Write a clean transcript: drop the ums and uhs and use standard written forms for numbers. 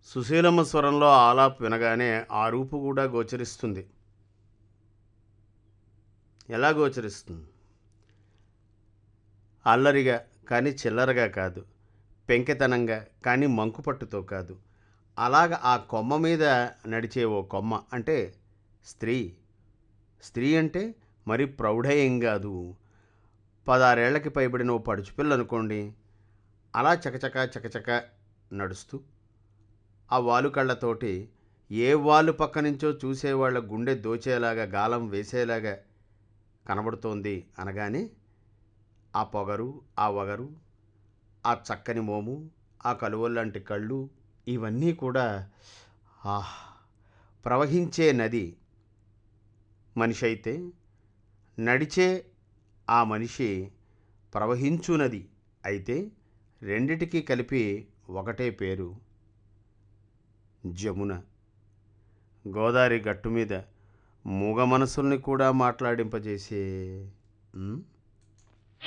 సుశీలమ్మ స్వరంలో ఆలాపు వినగానే ఆ రూపు కూడా గోచరిస్తుంది. ఎలా గోచరిస్తుంది? అల్లరిగా కానీ చిల్లరగా కాదు, పెంకెతనంగా కానీ మంకుపట్టుతో కాదు, అలాగ ఆ కొమ్మ మీద నడిచే ఓ కొమ్మ అంటే స్త్రీ. స్త్రీ అంటే మరి ప్రౌఢేయం కాదు, 16 ఏళ్లకి పైబడిన ఓ పడుచుపిల్ల అనుకోండి. అలా చకచక చకచక నడుస్తూ ఆ వాలు కళ్ళతోటి ఏ వాళ్ళు పక్క నుంచో చూసేవాళ్ళ గుండె దోచేలాగా గాలం వేసేలాగా కనబడుతోంది అనగానే ఆ పొగరు, ఆ వగరు, ఆ చక్కని మోము, ఆ కలువల్లాంటి కళ్ళు, ఇవన్నీ కూడా ఆహ్ ప్రవహించే నది మనిషి అయితే, నడిచే ఆ మనిషి ప్రవహించు నది అయితే, రెండిటికీ కలిపి ఒకటే పేరు జమున. గోదావరి గట్టు మీద మూగ మనసుల్ని కూడా మాట్లాడింపజేసే